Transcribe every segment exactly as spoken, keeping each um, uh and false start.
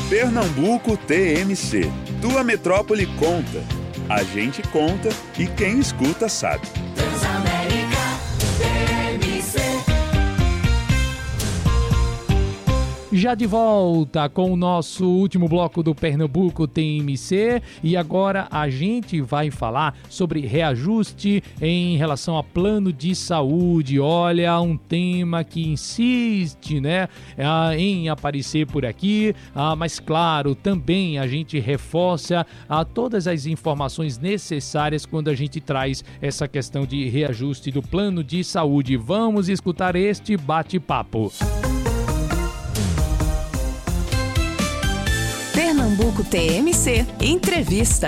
Pernambuco T M C. Tua metrópole conta. A gente conta e quem escuta sabe. Transamérica T M C. Já de volta com o nosso último bloco do Pernambuco T M C, e agora a gente vai falar sobre reajuste em relação a plano de saúde. Olha, um tema que insiste, né, em aparecer por aqui, mas claro, também a gente reforça todas as informações necessárias quando a gente traz essa questão de reajuste do plano de saúde. Vamos escutar este bate-papo. Pernambuco T M C Entrevista.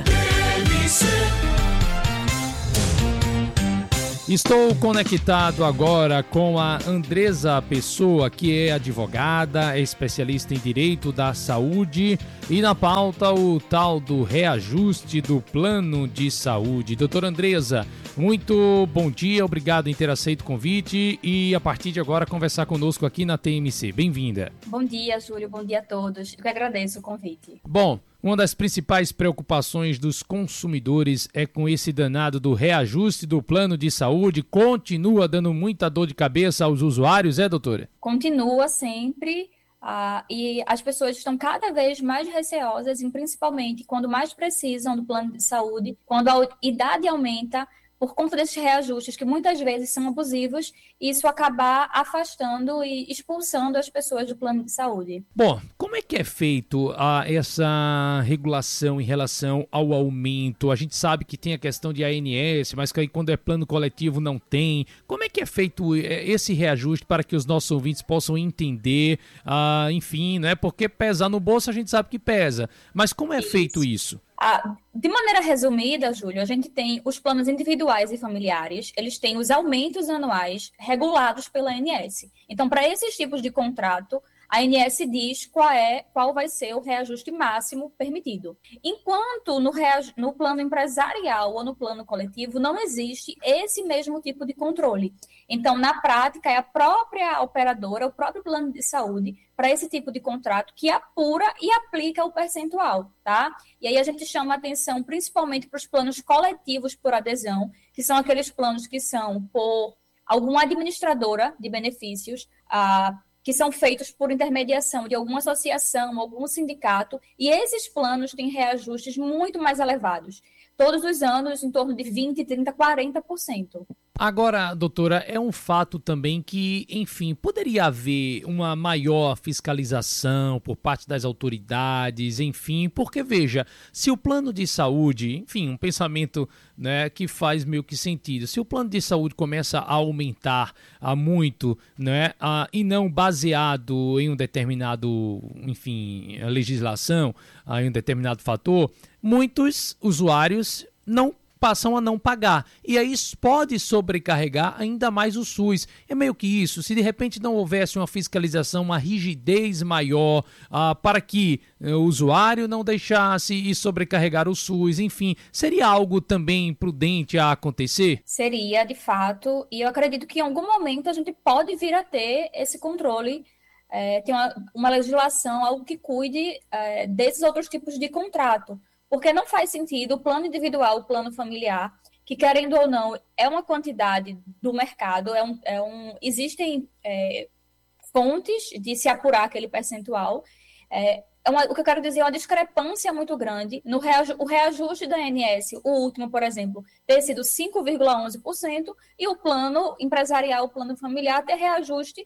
Estou conectado agora com a Andresa Pessoa, que é advogada, é especialista em direito da saúde, e na pauta o tal do reajuste do plano de saúde. Doutora Andresa, muito bom dia, obrigado em ter aceito o convite e a partir de agora conversar conosco aqui na T M C. Bem-vinda. Bom dia, Júlio, bom dia a todos. Eu que agradeço o convite. Bom, uma das principais preocupações dos consumidores é com esse danado do reajuste do plano de saúde. Continua dando muita dor de cabeça aos usuários, é, doutora? Continua sempre, ah, e as pessoas estão cada vez mais receosas, e principalmente quando mais precisam do plano de saúde, quando a idade aumenta, por conta desses reajustes que muitas vezes são abusivos, e isso acabar afastando e expulsando as pessoas do plano de saúde. Bom, como é que é feito a, essa regulação em relação ao aumento? A gente sabe que tem a questão de A N S, mas que aí quando é plano coletivo não tem. Como é que é feito esse reajuste para que os nossos ouvintes possam entender, ah, enfim, né? Porque pesar no bolso a gente sabe que pesa, mas como é isso. feito isso? Ah, de maneira resumida, Júlio, a gente tem os planos individuais e familiares, eles têm os aumentos anuais regulados pela A N S. Então, para esses tipos de contrato, a A N S diz qual, é, qual vai ser o reajuste máximo permitido. Enquanto no, reaj- no plano empresarial ou no plano coletivo não existe esse mesmo tipo de controle. Então, na prática, é a própria operadora, o próprio plano de saúde, para esse tipo de contrato, que apura e aplica o percentual, tá? E aí a gente chama a atenção principalmente para os planos coletivos por adesão, que são aqueles planos que são por alguma administradora de benefícios, ah, que são feitos por intermediação de alguma associação, algum sindicato, e esses planos têm reajustes muito mais elevados. Todos os anos, em torno de vinte, trinta, quarenta por cento. Agora, doutora, é um fato também que, enfim, poderia haver uma maior fiscalização por parte das autoridades, enfim, porque, veja, se o plano de saúde, enfim, um pensamento, né, que faz meio que sentido, se o plano de saúde começa a aumentar a muito, né, a, e não baseado em um determinado, enfim, legislação, a, em um determinado fator, muitos usuários não passam a não pagar. E aí pode sobrecarregar ainda mais o SUS. É meio que isso. Se de repente não houvesse uma fiscalização, uma rigidez maior ah, para que eh, o usuário não deixasse e sobrecarregar o SUS, enfim, seria algo também prudente a acontecer? Seria, de fato, e eu acredito que em algum momento a gente pode vir a ter esse controle, é, tem uma, uma legislação, algo que cuide é, desses outros tipos de contrato. Porque não faz sentido o plano individual, o plano familiar, que, querendo ou não, é uma quantidade do mercado, é um, é um, existem é, fontes de se apurar aquele percentual. É, é uma, o que eu quero dizer é uma discrepância muito grande. No reaju, o reajuste da A N S, o último, por exemplo, ter sido cinco vírgula onze por cento, e o plano empresarial, o plano familiar, ter reajuste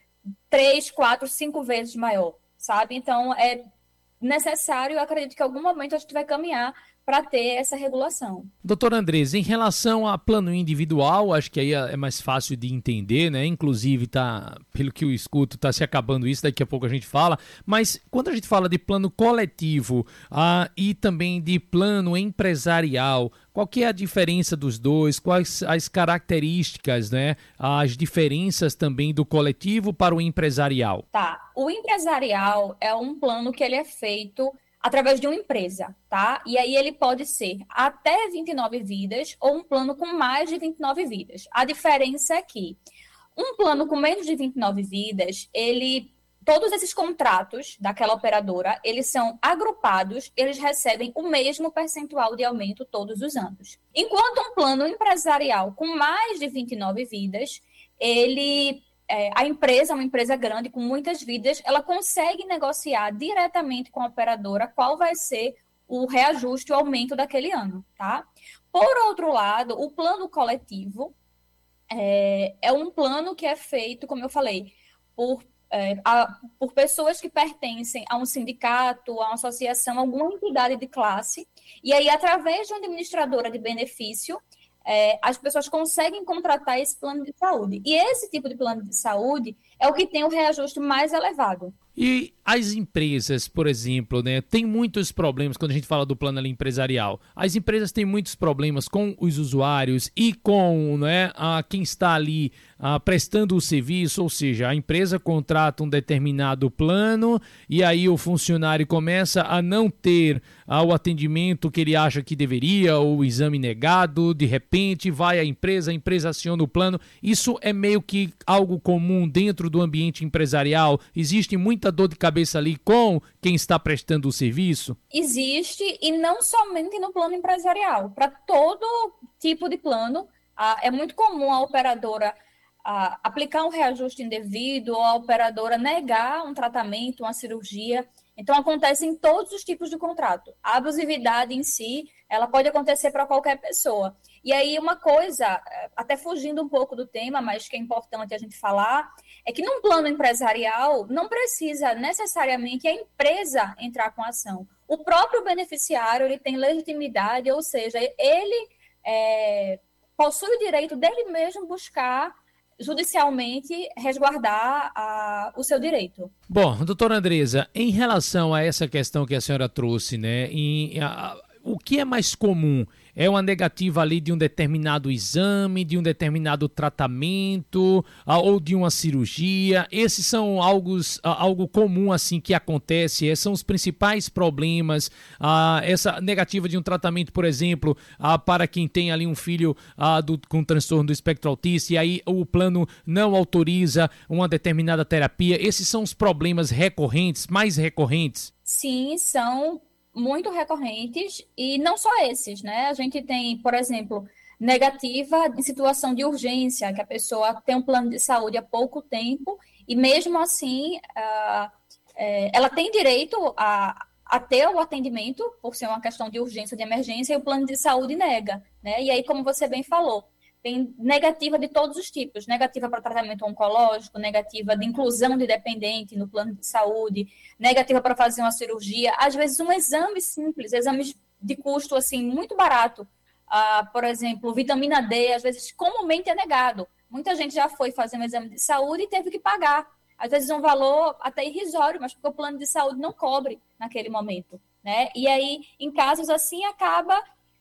três, quatro, cinco vezes maior, sabe? Então, é necessário, eu acredito que em algum momento a gente vai caminhar para ter essa regulação. Doutora Andresa, em relação a plano individual, acho que aí é mais fácil de entender, né? Inclusive, tá, pelo que eu escuto, tá se acabando isso, daqui a pouco a gente fala, mas quando a gente fala de plano coletivo ah, e também de plano empresarial, qual que é a diferença dos dois? Quais as características, né? As diferenças também do coletivo para o empresarial? Tá, o empresarial é um plano que ele é feito através de uma empresa, tá? E aí ele pode ser até vinte e nove vidas ou um plano com mais de vinte e nove vidas. A diferença é que um plano com menos de vinte e nove vidas, ele todos esses contratos daquela operadora, eles são agrupados, eles recebem o mesmo percentual de aumento todos os anos. Enquanto um plano empresarial com mais de vinte e nove vidas, ele, é, a empresa, uma empresa grande com muitas vidas, ela consegue negociar diretamente com a operadora qual vai ser o reajuste, o aumento daquele ano, tá? Por outro lado, o plano coletivo é, é um plano que é feito, como eu falei, por É, a, por pessoas que pertencem a um sindicato, a uma associação, alguma entidade de classe, e aí, através de uma administradora de benefício, é, as pessoas conseguem contratar esse plano de saúde. E esse tipo de plano de saúde é o que tem o reajuste mais elevado. E as empresas, por exemplo, né, tem muitos problemas quando a gente fala do plano ali empresarial. As empresas têm muitos problemas com os usuários e com, né, a quem está ali a, prestando o serviço, ou seja, a empresa contrata um determinado plano e aí o funcionário começa a não ter a, o atendimento que ele acha que deveria, ou o exame negado, de repente vai a empresa, a empresa aciona o plano. Isso é meio que algo comum dentro do ambiente empresarial? Existe muita dor de cabeça ali com quem está prestando o serviço? Existe, e não somente no plano empresarial. Para todo tipo de plano, ah, é muito comum a operadora ah, aplicar um reajuste indevido, ou a operadora negar um tratamento, uma cirurgia. Então, acontece em todos os tipos de contrato. A abusividade em si, ela pode acontecer para qualquer pessoa. E aí, uma coisa, até fugindo um pouco do tema, mas que é importante a gente falar, é que num plano empresarial não precisa necessariamente a empresa entrar com a ação. O próprio beneficiário, ele tem legitimidade, ou seja, ele é, possui o direito dele mesmo buscar judicialmente resguardar a, o seu direito. Bom, doutora Andresa, em relação a essa questão que a senhora trouxe, né, em, a, o que é mais comum? É uma negativa ali de um determinado exame, de um determinado tratamento, ou de uma cirurgia? Esses são algo, algo comum assim que acontece, esses são os principais problemas. Essa negativa de um tratamento, por exemplo, para quem tem ali um filho do, com transtorno do espectro autista, e aí o plano não autoriza uma determinada terapia. Esses são os problemas recorrentes, mais recorrentes? Sim, são muito recorrentes, e não só esses, né? A gente tem, por exemplo, negativa em situação de urgência, que a pessoa tem um plano de saúde há pouco tempo e mesmo assim uh, é, ela tem direito a, a ter o atendimento por ser uma questão de urgência, de emergência, e o plano de saúde nega, né? E aí, como você bem falou, tem negativa de todos os tipos, negativa para tratamento oncológico, negativa de inclusão de dependente no plano de saúde, negativa para fazer uma cirurgia, às vezes um exame simples, exames de custo assim muito barato, ah, por exemplo, vitamina D, às vezes comumente é negado. Muita gente já foi fazer um exame de saúde e teve que pagar, às vezes um valor até irrisório, mas porque o plano de saúde não cobre naquele momento, né? E aí, em casos assim, acaba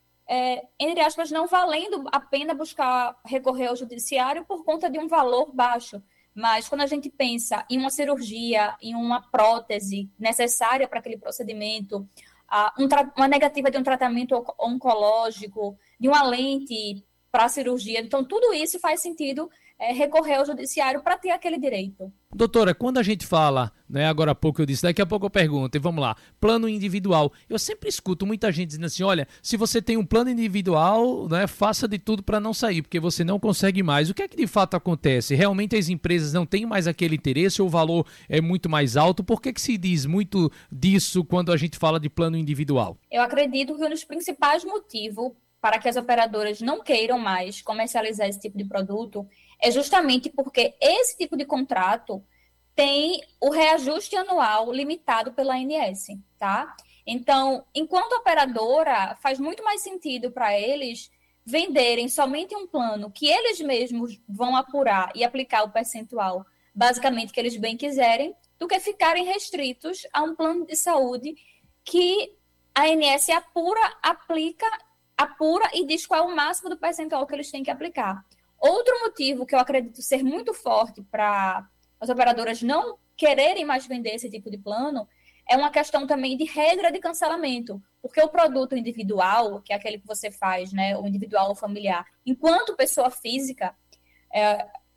É, entre aspas, não valendo a pena buscar recorrer ao judiciário por conta de um valor baixo. Mas quando a gente pensa em uma cirurgia, em uma prótese necessária para aquele procedimento, uh, um uma negativa de um tratamento oncológico, de uma lente para a cirurgia, então tudo isso faz sentido é, recorrer ao judiciário para ter aquele direito. Doutora, quando a gente fala, né, agora há pouco eu disse, daqui a pouco eu pergunto, e vamos lá, plano individual, eu sempre escuto muita gente dizendo assim, olha, se você tem um plano individual, né, faça de tudo para não sair, porque você não consegue mais. O que é que de fato acontece? Realmente as empresas não têm mais aquele interesse, ou o valor é muito mais alto? Por que que se diz muito disso quando a gente fala de plano individual? Eu acredito que um dos principais motivos para que as operadoras não queiram mais comercializar esse tipo de produto é justamente porque esse tipo de contrato tem o reajuste anual limitado pela A N S, tá? Então, enquanto operadora, faz muito mais sentido para eles venderem somente um plano que eles mesmos vão apurar e aplicar o percentual, basicamente, que eles bem quiserem, do que ficarem restritos a um plano de saúde que a A N S apura, aplica, apura e diz qual é o máximo do percentual que eles têm que aplicar. Outro motivo que eu acredito ser muito forte para as operadoras não quererem mais vender esse tipo de plano é uma questão também de regra de cancelamento, porque o produto individual, que é aquele que você faz, né, o individual ou familiar, enquanto pessoa física, é,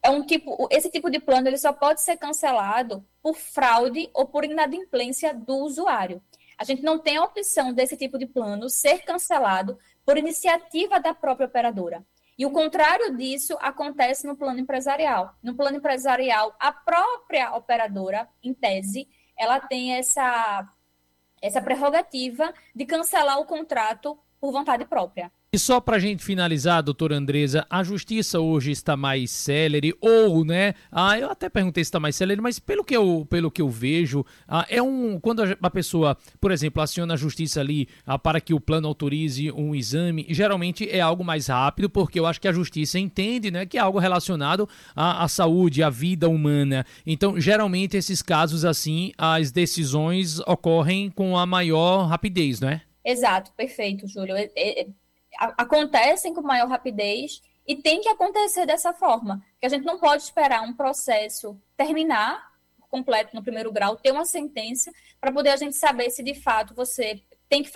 é um tipo, esse tipo de plano ele só pode ser cancelado por fraude ou por inadimplência do usuário. A gente não tem a opção desse tipo de plano ser cancelado por iniciativa da própria operadora. E o contrário disso acontece no plano empresarial. No plano empresarial, a própria operadora, em tese, ela tem essa, essa prerrogativa de cancelar o contrato por vontade própria. E só para a gente finalizar, doutora Andresa, a justiça hoje está mais célere, ou, né, ah, eu até perguntei se está mais célere, mas pelo que eu, pelo que eu vejo, ah, é um, quando a pessoa, por exemplo, aciona a justiça ali ah, para que o plano autorize um exame, geralmente é algo mais rápido, porque eu acho que a justiça entende, né, que é algo relacionado à, à saúde, à vida humana. Então, geralmente, esses casos assim, as decisões ocorrem com a maior rapidez, não é? Exato, perfeito, Júlio. É, é, acontecem com maior rapidez e tem que acontecer dessa forma, que a gente não pode esperar um processo terminar completo no primeiro grau, ter uma sentença, para poder a gente saber se de fato você tem que